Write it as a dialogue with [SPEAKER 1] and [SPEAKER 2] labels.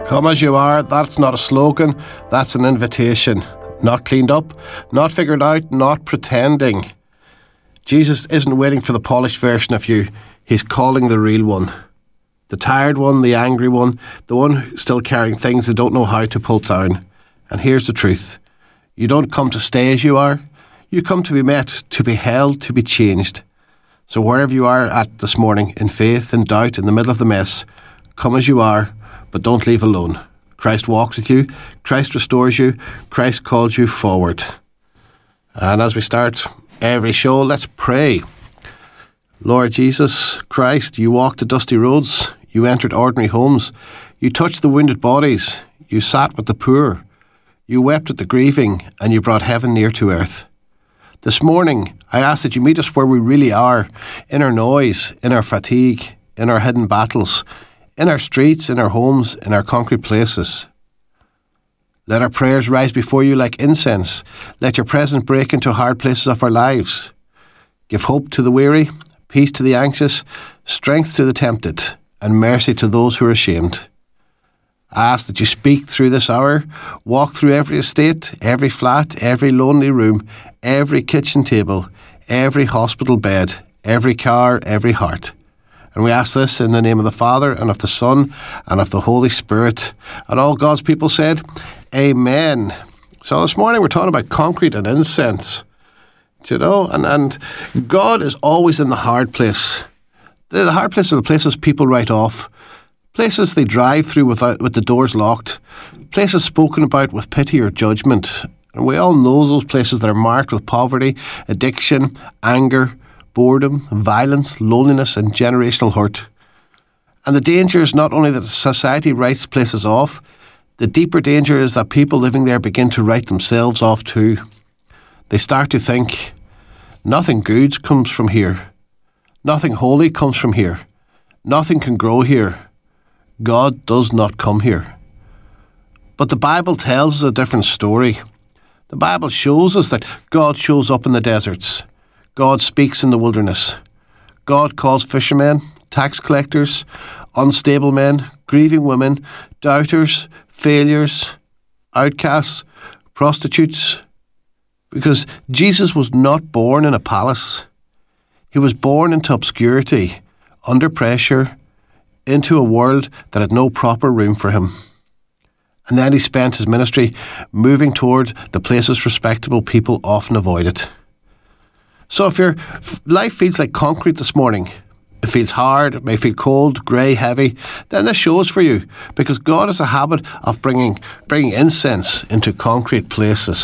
[SPEAKER 1] Come as you are, that's not a slogan, that's an invitation. Not cleaned up, not figured out, not pretending. Jesus isn't waiting for the polished version of you. He's calling the real one. The tired one, the angry one, the one still carrying things they don't know how to pull down. And here's the truth. You don't come to stay as you are. You come to be met, to be held, to be changed. So wherever you are at this morning, in faith, in doubt, in the middle of the mess, come as you are, but don't leave alone. Christ walks with you. Christ restores you. Christ calls you forward. And as we start every show, let's pray. Lord Jesus Christ, you walked the dusty roads. You entered ordinary homes. You touched the wounded bodies. You sat with the poor. You wept at the grieving, and you brought heaven near to earth. This morning, I ask that you meet us where we really are, in our noise, in our fatigue, in our hidden battles, in our streets, in our homes, in our concrete places. Let our prayers rise before you like incense. Let your presence break into hard places of our lives. Give hope to the weary, peace to the anxious, strength to the tempted, and mercy to those who are ashamed. I ask that you speak through this hour, walk through every estate, every flat, every lonely room, every kitchen table, every hospital bed, every car, every heart. And we ask this in the name of the Father, and of the Son, and of the Holy Spirit. And all God's people said, Amen. So this morning we're talking about concrete and incense. Do you know? And God is always in the hard place. The hard place are the places people write off. Places they drive through with the doors locked. Places spoken about with pity or judgment. And we all know those places that are marked with poverty, addiction, anger, boredom, violence, loneliness, and generational hurt. And the danger is not only that society writes places off, the deeper danger is that people living there begin to write themselves off too. They start to think, nothing good comes from here. Nothing holy comes from here. Nothing can grow here. God does not come here. But the Bible tells us a different story. The Bible shows us that God shows up in the deserts. God speaks in the wilderness. God calls fishermen, tax collectors, unstable men, grieving women, doubters, failures, outcasts, prostitutes. Because Jesus was not born in a palace. He was born into obscurity, under pressure, into a world that had no proper room for him. And then he spent his ministry moving toward the places respectable people often avoided. So if your life feels like concrete this morning, it feels hard, it may feel cold, grey, heavy, then this show is for you, because God has a habit of bringing incense into concrete places.